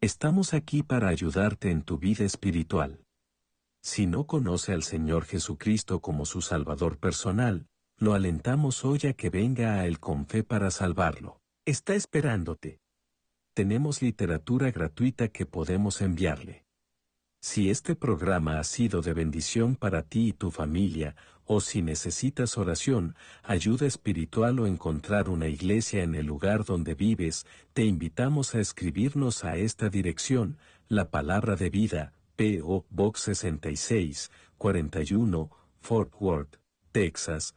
Estamos aquí para ayudarte en tu vida espiritual. Si no conoce al Señor Jesucristo como su Salvador personal, lo alentamos hoy a que venga a Él con fe para salvarlo. Está esperándote. Tenemos literatura gratuita que podemos enviarle. Si este programa ha sido de bendición para ti y tu familia, o si necesitas oración, ayuda espiritual o encontrar una iglesia en el lugar donde vives, te invitamos a escribirnos a esta dirección, La Palabra de Vida, P.O. Box 66, 41, Fort Worth, Texas,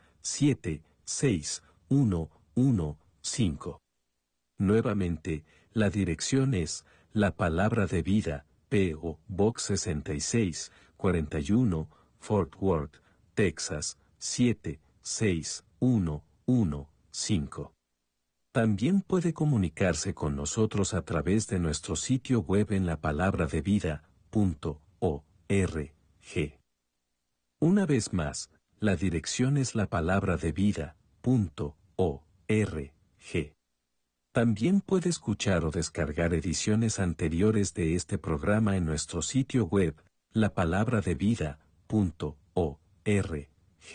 76115. Nuevamente, la dirección es La Palabra de Vida, P.O. Box 66, 41, Fort Worth, Texas, 76115. También puede comunicarse con nosotros a través de nuestro sitio web en lapalabraDeVida.org. Una vez más, la dirección es lapalabraDeVida.org. También puede escuchar o descargar ediciones anteriores de este programa en nuestro sitio web, lapalabraDeVida.org.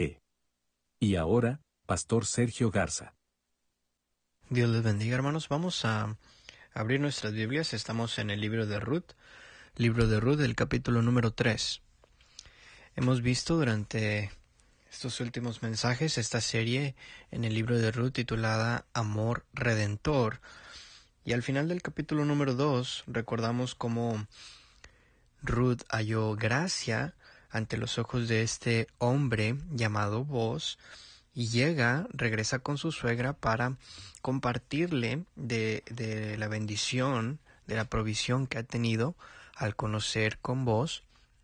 Y ahora, Pastor Sergio Garza. Dios les bendiga, hermanos. Vamos a abrir nuestras Biblias. Estamos en el libro de Ruth, el capítulo número 3. Hemos visto durante estos últimos mensajes esta serie en el libro de Ruth titulada Amor Redentor. Y al final del capítulo número 2 recordamos cómo Ruth halló gracia ante los ojos de este hombre llamado Boaz y regresa con su suegra para compartirle de la bendición, de la provisión que ha tenido al conocer con Boaz.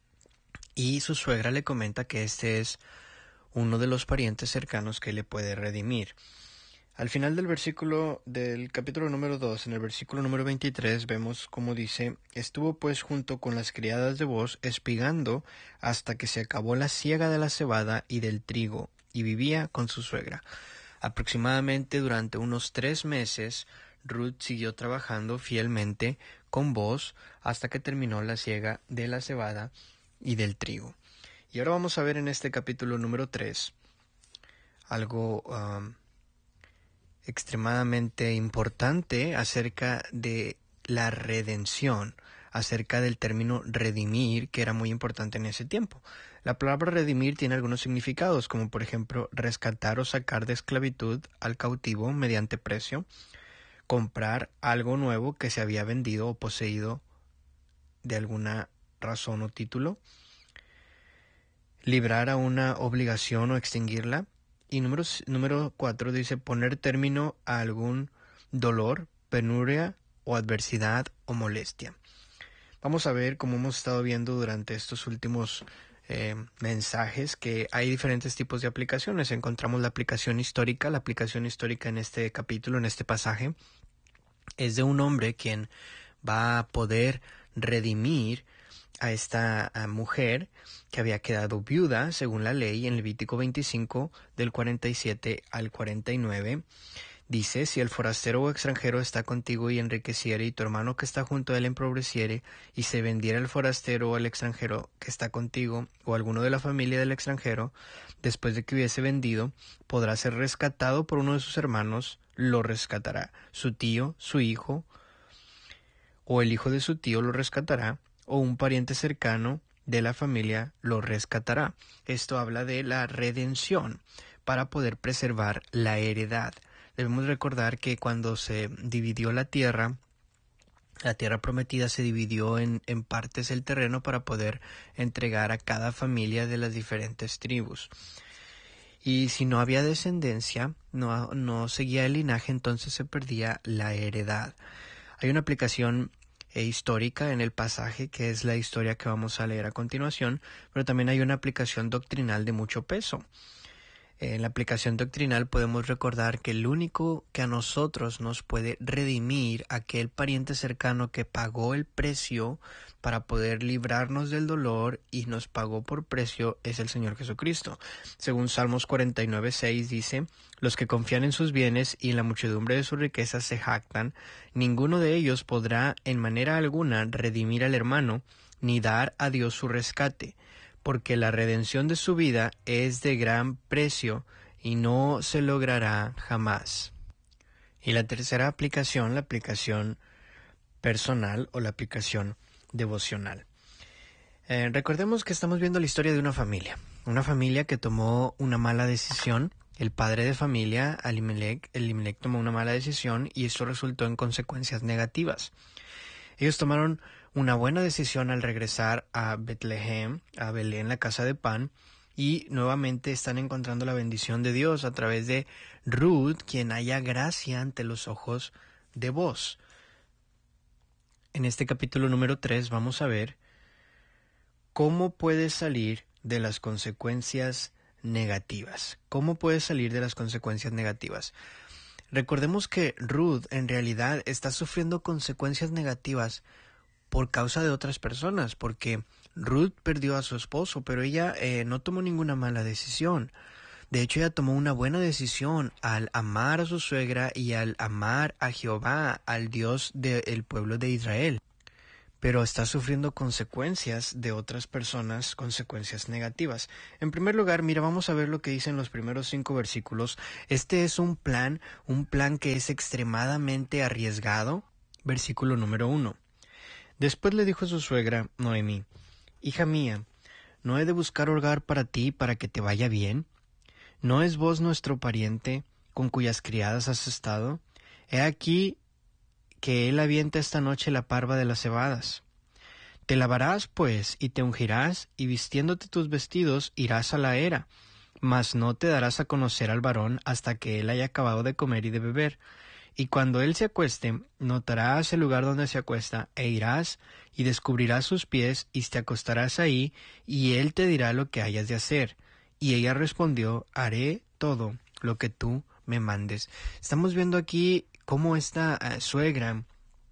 Y su suegra le comenta que este es uno de los parientes cercanos que le puede redimir. Al final del capítulo número 2, en el versículo número 23, vemos como dice: estuvo pues junto con las criadas de Boaz espigando hasta que se acabó la siega de la cebada y del trigo, y vivía con su suegra. Aproximadamente durante unos 3 meses, Ruth siguió trabajando fielmente con Boaz hasta que terminó la siega de la cebada y del trigo. Y ahora vamos a ver en este capítulo número 3 algo extremadamente importante acerca de la redención, acerca del término redimir, que era muy importante en ese tiempo. La palabra redimir tiene algunos significados, como por ejemplo rescatar o sacar de esclavitud al cautivo mediante precio, comprar algo nuevo que se había vendido o poseído de alguna razón o título, librar a una obligación o extinguirla. Y número 4 dice poner término a algún dolor, penuria o adversidad o molestia. Vamos a ver, como hemos estado viendo durante estos últimos mensajes, que hay diferentes tipos de aplicaciones. Encontramos la aplicación histórica. La aplicación histórica en este capítulo, en este pasaje, es de un hombre quien va a poder redimir a esta mujer que había quedado viuda según la ley en Levítico 25 del 47 al 49. Dice: si el forastero o extranjero está contigo y enriqueciere, y tu hermano que está junto a él empobreciere, y se vendiera el forastero o el extranjero que está contigo, o alguno de la familia del extranjero, después de que hubiese vendido, podrá ser rescatado por uno de sus hermanos, lo rescatará. Su tío, su hijo, o el hijo de su tío lo rescatará, o un pariente cercano de la familia lo rescatará. Esto habla de la redención para poder preservar la heredad. Debemos recordar que cuando se dividió la tierra prometida se dividió en partes el terreno para poder entregar a cada familia de las diferentes tribus. Y si no había descendencia, no seguía el linaje, entonces se perdía la heredad. Hay una aplicación histórica en el pasaje, que es la historia que vamos a leer a continuación, pero también hay una aplicación doctrinal de mucho peso. En la aplicación doctrinal podemos recordar que el único que a nosotros nos puede redimir, aquel pariente cercano que pagó el precio para poder librarnos del dolor y nos pagó por precio, es el Señor Jesucristo. Según Salmos 49:6 dice: los que confían en sus bienes y en la muchedumbre de sus riquezas se jactan, ninguno de ellos podrá en manera alguna redimir al hermano, ni dar a Dios su rescate, porque la redención de su vida es de gran precio y no se logrará jamás. Y la tercera aplicación, la aplicación personal o la aplicación devocional. Recordemos que estamos viendo la historia de una familia que tomó una mala decisión. El padre de familia, Elimelech tomó una mala decisión y esto resultó en consecuencias negativas. Ellos tomaron una buena decisión al regresar a Betlehem, a Belén, la casa de pan, y nuevamente están encontrando la bendición de Dios a través de Ruth, quien halla gracia ante los ojos de Booz. En este capítulo número 3 vamos a ver cómo puedes salir de las consecuencias negativas. ¿Cómo puedes salir de las consecuencias negativas? Recordemos que Ruth en realidad está sufriendo consecuencias negativas por causa de otras personas, porque Ruth perdió a su esposo, pero ella no tomó ninguna mala decisión. De hecho, ella tomó una buena decisión al amar a su suegra y al amar a Jehová, al Dios del pueblo de Israel. Pero está sufriendo consecuencias de otras personas, consecuencias negativas. En primer lugar, vamos a ver lo que dicen los primeros 5 versículos. Este es un plan que es extremadamente arriesgado. Versículo número 1. Después le dijo a su suegra, Noemí: hija mía, ¿no he de buscar hogar para ti para que te vaya bien? ¿No es vos nuestro pariente con cuyas criadas has estado? He aquí que él avienta esta noche la parva de las cebadas. Te lavarás, pues, y te ungirás, y vistiéndote tus vestidos irás a la era, mas no te darás a conocer al varón hasta que él haya acabado de comer y de beber. Y cuando él se acueste, notarás el lugar donde se acuesta, e irás, y descubrirás sus pies, y te acostarás ahí, y él te dirá lo que hayas de hacer. Y ella respondió: haré todo lo que tú me mandes. Estamos viendo aquí cómo esta suegra,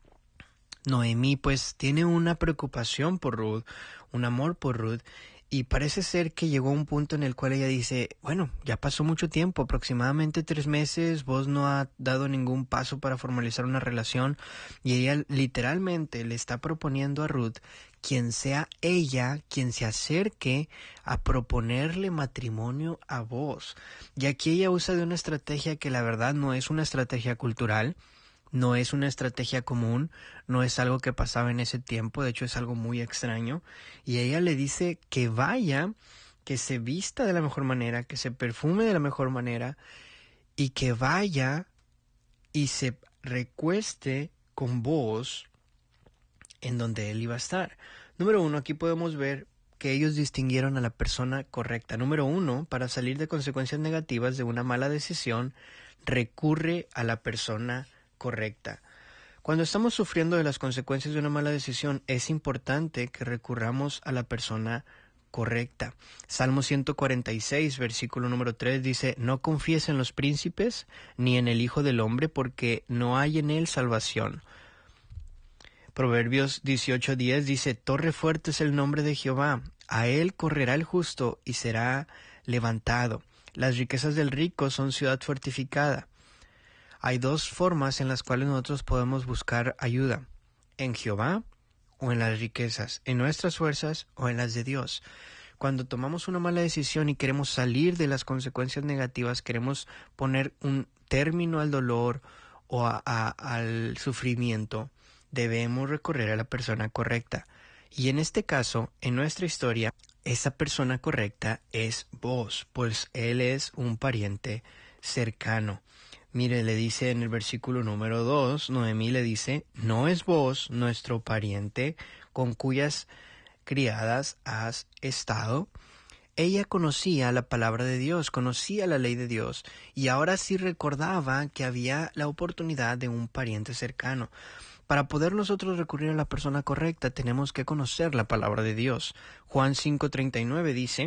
Noemí, pues tiene una preocupación por Ruth, un amor por Ruth, y parece ser que llegó a un punto en el cual ella dice: bueno, ya pasó mucho tiempo, aproximadamente 3 meses, vos no has dado ningún paso para formalizar una relación, y ella literalmente le está proponiendo a Ruth quien sea ella quien se acerque a proponerle matrimonio a vos. Y aquí ella usa de una estrategia que la verdad no es una estrategia cultural, no es una estrategia común, no es algo que pasaba en ese tiempo, de hecho es algo muy extraño. Y ella le dice que vaya, que se vista de la mejor manera, que se perfume de la mejor manera y que vaya y se recueste con vos en donde él iba a estar. Número 1, aquí podemos ver que ellos distinguieron a la persona correcta. Número 1, para salir de consecuencias negativas de una mala decisión, recurre a la persona correcta. Cuando estamos sufriendo de las consecuencias de una mala decisión, es importante que recurramos a la persona correcta. Salmo 146, versículo número 3 dice: no confíes en los príncipes ni en el Hijo del Hombre, porque no hay en él salvación. Proverbios 18:10 dice: torre fuerte es el nombre de Jehová, a él correrá el justo y será levantado. Las riquezas del rico son ciudad fortificada. Hay 2 formas en las cuales nosotros podemos buscar ayuda: en Jehová o en las riquezas, en nuestras fuerzas o en las de Dios. Cuando tomamos una mala decisión y queremos salir de las consecuencias negativas, queremos poner un término al dolor o al sufrimiento, debemos recorrer a la persona correcta. Y en este caso, en nuestra historia, esa persona correcta es vos, pues él es un pariente cercano. Mire, le dice en el versículo número 2, Noemí le dice: ¿no es vos nuestro pariente con cuyas criadas has estado? Ella conocía la palabra de Dios, conocía la ley de Dios, y ahora sí recordaba que había la oportunidad de un pariente cercano. Para poder nosotros recurrir a la persona correcta, tenemos que conocer la palabra de Dios. Juan 5:39 dice: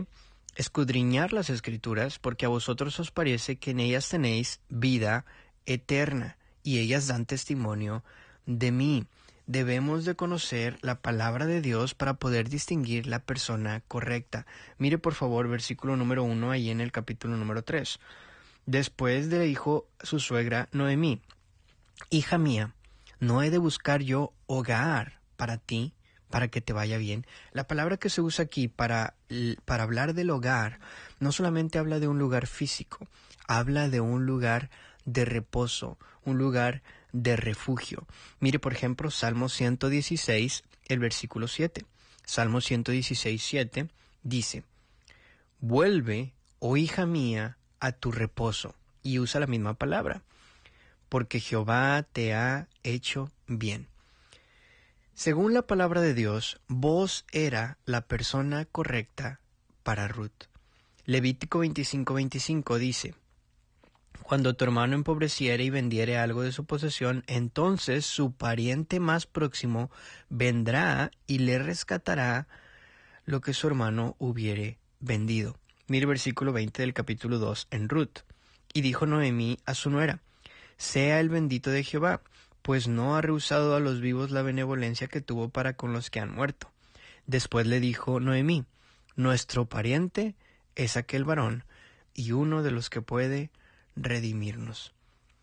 escudriñar las Escrituras, porque a vosotros os parece que en ellas tenéis vida eterna, y ellas dan testimonio de mí. Debemos de conocer la palabra de Dios para poder distinguir la persona correcta. Mire por favor versículo número 1 ahí en el capítulo número 3. Después le dijo su suegra Noemí: hija mía, ¿no he de buscar yo hogar para ti, para que te vaya bien? La palabra que se usa aquí para hablar del hogar no solamente habla de un lugar físico, habla de un lugar de reposo, un lugar de refugio. Mire por ejemplo Salmo 116, el versículo 7. Salmo 116, 7 dice: vuelve, oh hija mía, a tu reposo. Y usa la misma palabra: porque Jehová te ha hecho bien. Según la palabra de Dios, Booz era la persona correcta para Ruth. Levítico 25:25 dice: cuando tu hermano empobreciere y vendiere algo de su posesión, entonces su pariente más próximo vendrá y le rescatará lo que su hermano hubiere vendido. Mire versículo 20 del capítulo 2 en Ruth. Y dijo Noemí a su nuera: sea el bendito de Jehová, pues no ha rehusado a los vivos la benevolencia que tuvo para con los que han muerto. Después le dijo Noemí: nuestro pariente es aquel varón, y uno de los que puede redimirnos.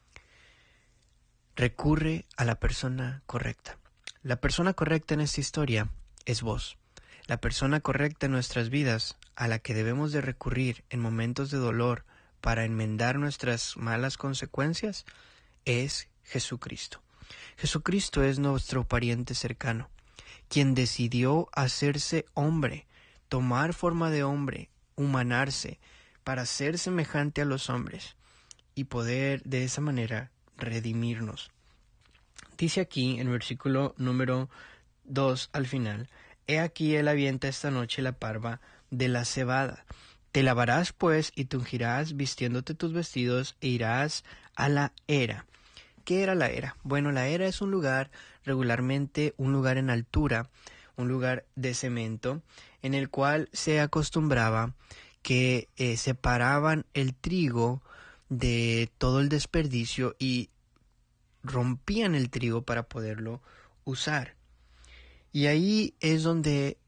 Recurre a la persona correcta. La persona correcta en esta historia es vos. La persona correcta en nuestras vidas, a la que debemos de recurrir en momentos de dolor para enmendar nuestras malas consecuencias, es Jesucristo. Jesucristo es nuestro pariente cercano, quien decidió hacerse hombre, tomar forma de hombre, humanarse, para ser semejante a los hombres y poder de esa manera redimirnos. Dice aquí en versículo número 2 al final: he aquí él avienta esta noche la parva de la cebada. Te lavarás pues y te ungirás vistiéndote tus vestidos e irás a la era. ¿Qué era la era? Bueno, la era es un lugar, regularmente un lugar en altura, un lugar de cemento, en el cual se acostumbraba que separaban el trigo de todo el desperdicio y rompían el trigo para poderlo usar. Y ahí es donde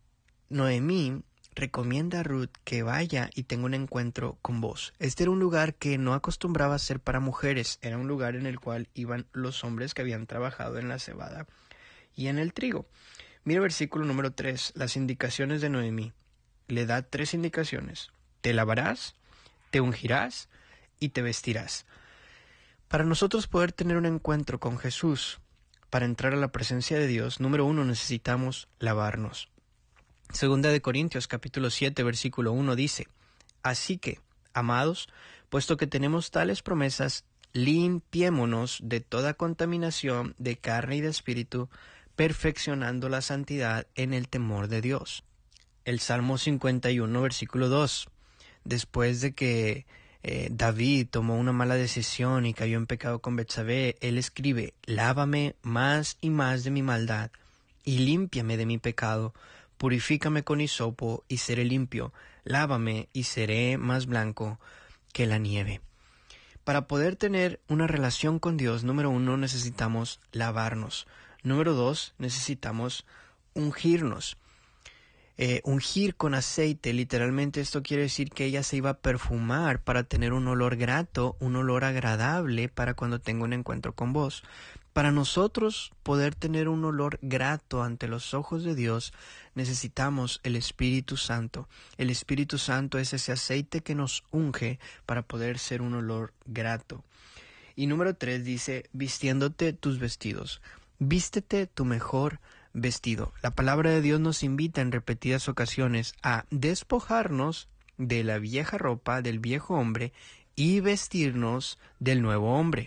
Noemí recomienda a Ruth que vaya y tenga un encuentro con vos. Este era un lugar que no acostumbraba a ser para mujeres, era un lugar en el cual iban los hombres que habían trabajado en la cebada y en el trigo. Mira versículo número 3, las indicaciones de Noemí. Le da 3 indicaciones: te lavarás, te ungirás y te vestirás. Para nosotros poder tener un encuentro con Jesús, para entrar a la presencia de Dios, número 1, necesitamos lavarnos. Segunda de Corintios capítulo 7 versículo 1 dice: así que, amados, puesto que tenemos tales promesas, limpiémonos de toda contaminación de carne y de espíritu, perfeccionando la santidad en el temor de Dios. El Salmo 51 versículo 2: después de que David tomó una mala decisión y cayó en pecado con Betsabé, él escribe: lávame más y más de mi maldad y límpiame de mi pecado. Purifícame con hisopo y seré limpio. Lávame y seré más blanco que la nieve. Para poder tener una relación con Dios, número 1, necesitamos lavarnos. Número 2, necesitamos ungirnos. Ungir con aceite, literalmente esto quiere decir que ella se iba a perfumar para tener un olor grato, un olor agradable para cuando tenga un encuentro con vos. Para nosotros poder tener un olor grato ante los ojos de Dios, necesitamos el Espíritu Santo. El Espíritu Santo es ese aceite que nos unge para poder ser un olor grato. Y número 3 dice: vistiéndote tus vestidos. Vístete tu mejor vestido. La palabra de Dios nos invita en repetidas ocasiones a despojarnos de la vieja ropa del viejo hombre y vestirnos del nuevo hombre.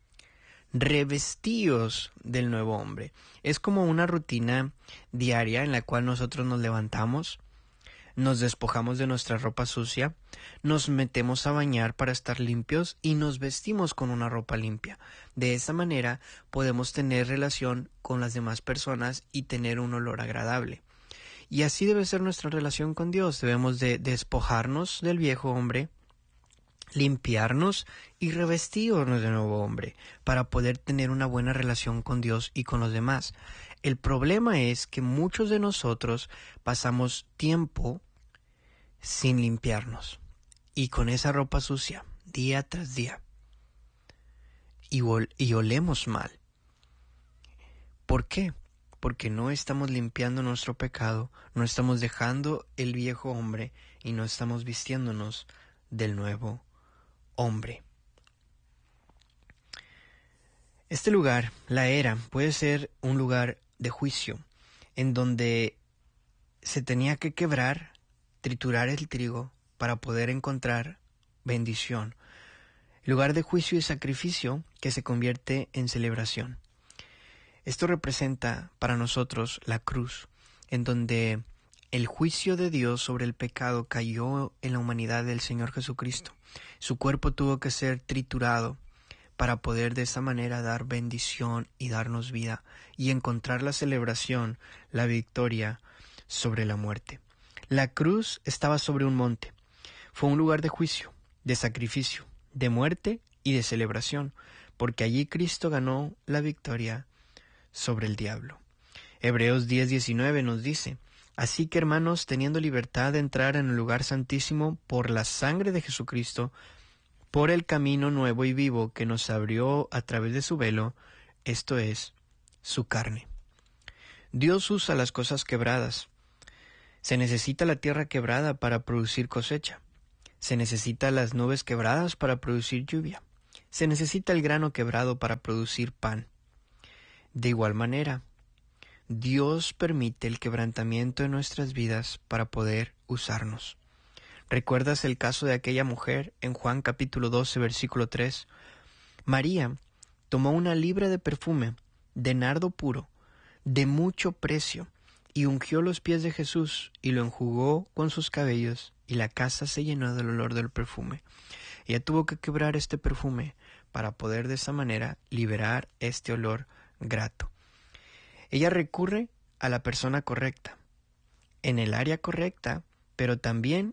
Revestíos del nuevo hombre. Es como una rutina diaria en la cual nosotros nos levantamos, nos despojamos de nuestra ropa sucia, nos metemos a bañar para estar limpios y nos vestimos con una ropa limpia. De esa manera podemos tener relación con las demás personas y tener un olor agradable. Y así debe ser nuestra relación con Dios. Debemos de despojarnos del viejo hombre, limpiarnos y revestirnos de nuevo hombre para poder tener una buena relación con Dios y con los demás. El problema es que muchos de nosotros pasamos tiempo sin limpiarnos y con esa ropa sucia día tras día y olemos mal. ¿Por qué? Porque no estamos limpiando nuestro pecado, no estamos dejando el viejo hombre y no estamos vistiéndonos del nuevo hombre. Este lugar, la era, puede ser un lugar de juicio, en donde se tenía que quebrar, triturar el trigo para poder encontrar bendición. Lugar de juicio y sacrificio que se convierte en celebración. Esto representa para nosotros la cruz, en donde el juicio de Dios sobre el pecado cayó en la humanidad del Señor Jesucristo. Su cuerpo tuvo que ser triturado para poder de esa manera dar bendición y darnos vida y encontrar la celebración, la victoria sobre la muerte. La cruz estaba sobre un monte. Fue un lugar de juicio, de sacrificio, de muerte y de celebración, porque allí Cristo ganó la victoria sobre el diablo. Hebreos 10:19 nos dice: así que, hermanos, teniendo libertad de entrar en el lugar santísimo por la sangre de Jesucristo, por el camino nuevo y vivo que nos abrió a través de su velo, esto es, su carne. Dios usa las cosas quebradas. Se necesita la tierra quebrada para producir cosecha. Se necesita las nubes quebradas para producir lluvia. Se necesita el grano quebrado para producir pan. De igual manera, Dios permite el quebrantamiento en nuestras vidas para poder usarnos. ¿Recuerdas el caso de aquella mujer en Juan capítulo 12, versículo 3? María tomó una libra de perfume, de nardo puro, de mucho precio, y ungió los pies de Jesús y lo enjugó con sus cabellos, y la casa se llenó del olor del perfume. Ella tuvo que quebrar este perfume para poder de esa manera liberar este olor grato. Ella recurre a la persona correcta, en el área correcta, pero también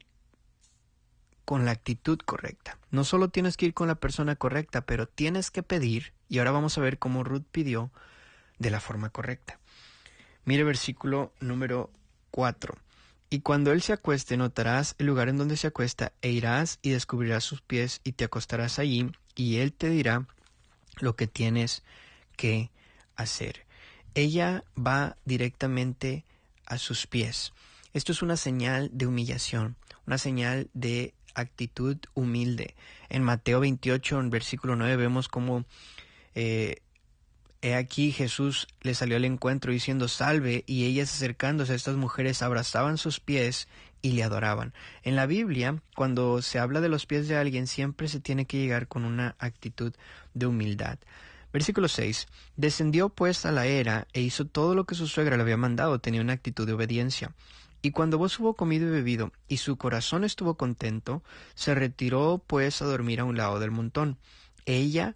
con la actitud correcta. No solo tienes que ir con la persona correcta, pero tienes que pedir, y ahora vamos a ver cómo Ruth pidió de la forma correcta. Mire versículo número 4. Y cuando él se acueste, notarás el lugar en donde se acuesta, e irás y descubrirás sus pies, y te acostarás allí, y él te dirá lo que tienes que hacer. Ella va directamente a sus pies. Esto es una señal de humillación, una señal de actitud humilde. En Mateo 28, en versículo 9, vemos cómo he aquí Jesús le salió al encuentro diciendo salve, y ellas acercándose a estas mujeres abrazaban sus pies y le adoraban. En la Biblia, cuando se habla de los pies de alguien, siempre se tiene que llegar con una actitud de humildad. Versículo 6. Descendió pues a la era e hizo todo lo que su suegra le había mandado. Tenía una actitud de obediencia. Y cuando vos hubo comido y bebido, y su corazón estuvo contento, se retiró pues a dormir a un lado del montón. Ella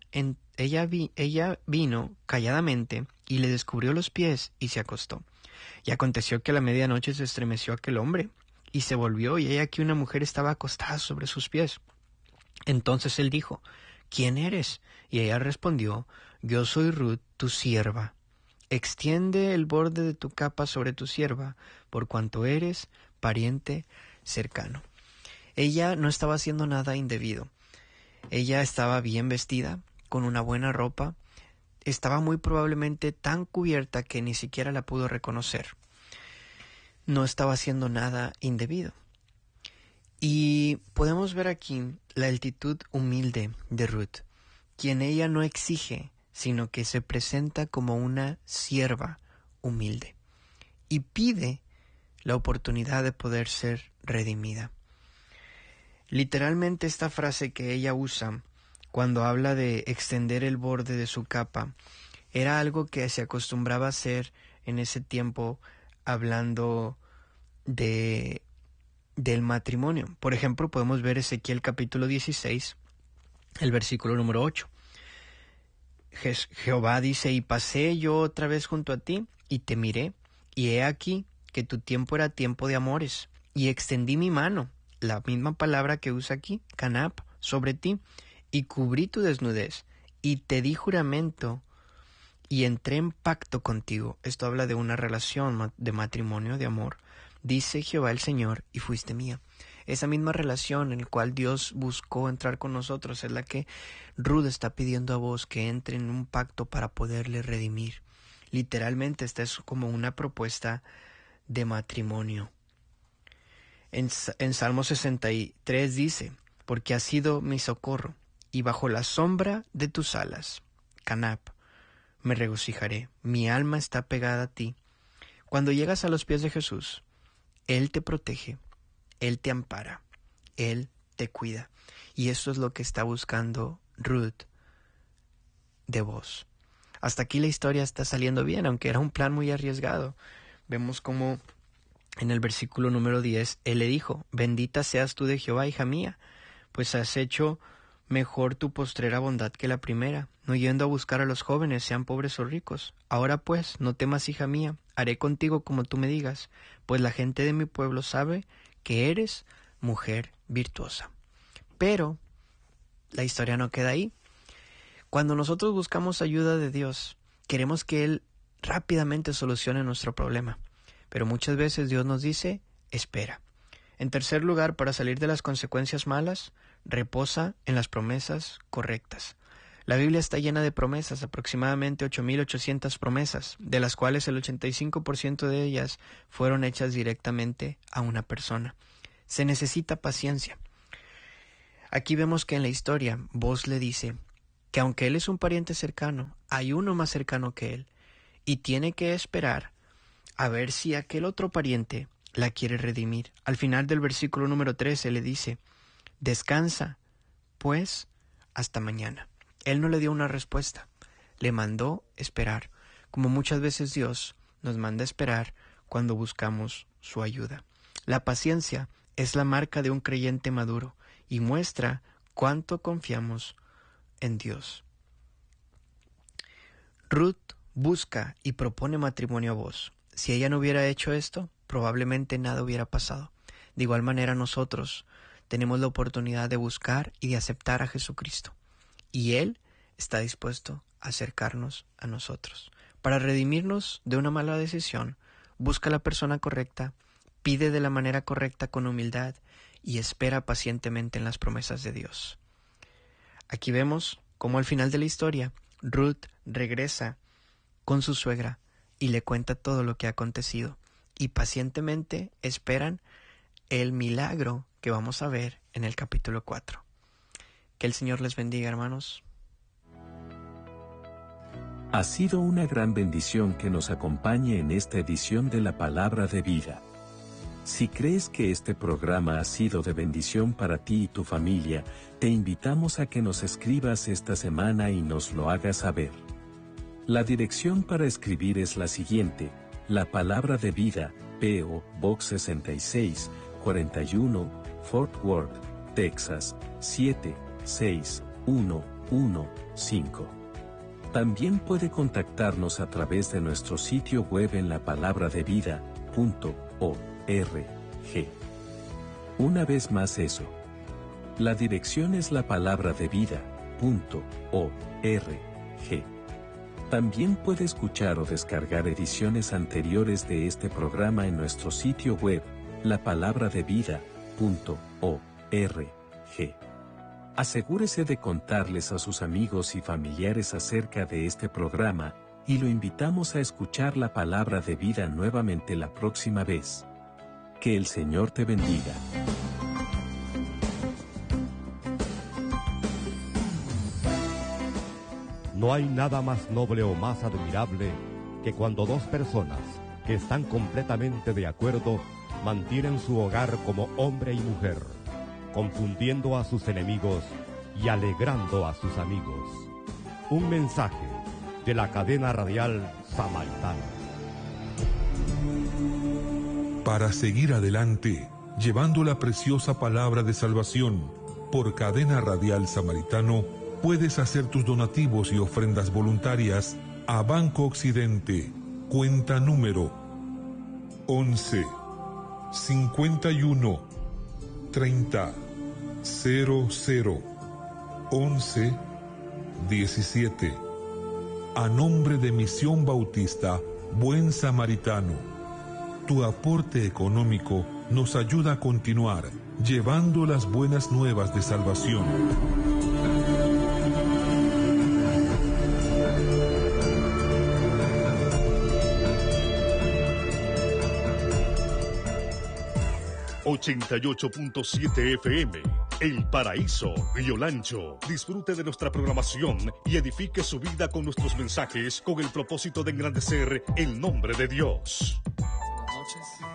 vino calladamente y le descubrió los pies y se acostó. Y aconteció que a la medianoche se estremeció aquel hombre, y se volvió, y he aquí una mujer estaba acostada sobre sus pies. Entonces él dijo: ¿quién eres? Y ella respondió: yo soy Ruth, tu sierva. Extiende el borde de tu capa sobre tu sierva, por cuanto eres pariente cercano. Ella no estaba haciendo nada indebido. Ella estaba bien vestida, con una buena ropa. Estaba muy probablemente tan cubierta que ni siquiera la pudo reconocer. No estaba haciendo nada indebido. Y podemos ver aquí la actitud humilde de Ruth, quien ella no exige, sino que se presenta como una sierva humilde y pide la oportunidad de poder ser redimida. Literalmente esta frase que ella usa cuando habla de extender el borde de su capa era algo que se acostumbraba a hacer en ese tiempo, hablando del matrimonio. Por ejemplo, podemos ver Ezequiel capítulo 16, el versículo número 8. Jehová dice: y pasé yo otra vez junto a ti, y te miré, y he aquí que tu tiempo era tiempo de amores, y extendí mi mano, la misma palabra que usa aquí, canap, sobre ti, y cubrí tu desnudez, y te di juramento, y entré en pacto contigo. Esto habla de una relación de matrimonio, de amor. Dice Jehová el Señor, y fuiste mía. Esa misma relación en la cual Dios buscó entrar con nosotros es la que Ruth está pidiendo a vos, que entre en un pacto para poderle redimir. Literalmente esta es como una propuesta de matrimonio. En Salmo 63 dice, porque has sido mi socorro, y bajo la sombra de tus alas, canap, me regocijaré. Mi alma está pegada a ti. Cuando llegas a los pies de Jesús, Él te protege, Él te ampara, Él te cuida. Y eso es lo que está buscando Ruth de vos. Hasta aquí la historia está saliendo bien, aunque era un plan muy arriesgado. Vemos como en el versículo número 10, Él le dijo, bendita seas tú de Jehová, hija mía, pues has hecho mejor tu postrera bondad que la primera, no yendo a buscar a los jóvenes, sean pobres o ricos. Ahora pues, no temas, hija mía, haré contigo como tú me digas, pues la gente de mi pueblo sabe que eres mujer virtuosa. Pero la historia no queda ahí. Cuando nosotros buscamos ayuda de Dios, queremos que Él rápidamente solucione nuestro problema. Pero muchas veces Dios nos dice, espera. En tercer lugar, para salir de las consecuencias malas, reposa en las promesas correctas. La Biblia está llena de promesas, aproximadamente 8,800 promesas, de las cuales el 85% de ellas fueron hechas directamente a una persona. Se necesita paciencia. Aquí vemos que en la historia, Boaz le dice que aunque él es un pariente cercano, hay uno más cercano que él, y tiene que esperar a ver si aquel otro pariente la quiere redimir. Al final del versículo número 13 le dice, descansa, pues, hasta mañana. Él no le dio una respuesta, le mandó esperar, como muchas veces Dios nos manda esperar cuando buscamos su ayuda. La paciencia es la marca de un creyente maduro y muestra cuánto confiamos en Dios. Ruth busca y propone matrimonio a vos. Si ella no hubiera hecho esto, probablemente nada hubiera pasado. De igual manera nosotros tenemos la oportunidad de buscar y de aceptar a Jesucristo. Y Él está dispuesto a acercarnos a nosotros. Para redimirnos de una mala decisión, busca a la persona correcta, pide de la manera correcta con humildad y espera pacientemente en las promesas de Dios. Aquí vemos cómo al final de la historia, Ruth regresa con su suegra y le cuenta todo lo que ha acontecido. Y pacientemente esperan el milagro que vamos a ver en el capítulo 4. Que el Señor les bendiga, hermanos. Ha sido una gran bendición que nos acompañe en esta edición de la Palabra de Vida. Si crees que este programa ha sido de bendición para ti y tu familia, te invitamos a que nos escribas esta semana y nos lo hagas saber. La dirección para escribir es la siguiente: La Palabra de Vida, P.O. Box 66, 41, Fort Worth, Texas, 76115. También puede contactarnos a través de nuestro sitio web en lapalabradevida.org. Una vez más eso. La dirección es lapalabradevida.org. También puede escuchar o descargar ediciones anteriores de este programa en nuestro sitio web, lapalabradevida.org. Asegúrese de contarles a sus amigos y familiares acerca de este programa, y lo invitamos a escuchar la Palabra de Vida nuevamente la próxima vez. Que el Señor te bendiga. No hay nada más noble o más admirable que cuando dos personas que están completamente de acuerdo mantienen su hogar como hombre y mujer, confundiendo a sus enemigos y alegrando a sus amigos. Un mensaje de la cadena radial Samaritana. Para seguir adelante, llevando la preciosa palabra de salvación por Cadena Radial Samaritano, puedes hacer tus donativos y ofrendas voluntarias a Banco Occidente, cuenta número 11 51 30 00 11 17. A nombre de Misión Bautista Buen Samaritano, tu aporte económico nos ayuda a continuar llevando las buenas nuevas de salvación. ...88.7 FM... El Paraíso, Río Lancho. Disfrute de nuestra programación y edifique su vida con nuestros mensajes con el propósito de engrandecer el nombre de Dios. Buenas noches.